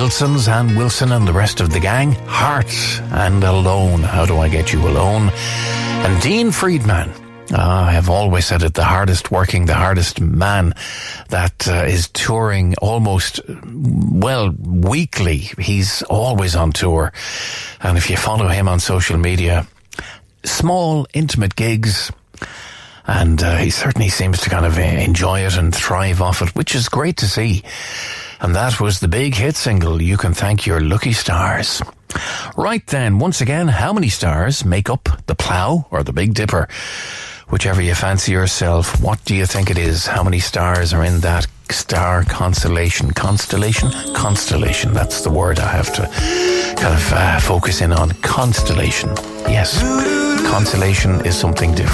Wilsons, Ann Wilson and the rest of the gang. Heart and Alone. How Do I Get You Alone? And Dean Friedman. I have always said it, the hardest man that is touring almost, weekly. He's always on tour. And if you follow him on social media, small, intimate gigs, and he certainly seems to kind of enjoy it and thrive off it, which is great to see. And that was the big hit single, You Can Thank Your Lucky Stars. Right then, once again, how many stars make up the Plough or the Big Dipper? Whichever you fancy yourself, what do you think it is? How many stars are in that star constellation? Constellation, that's the word I have to kind of focus in on. Constellation. Yes, constellation is something different.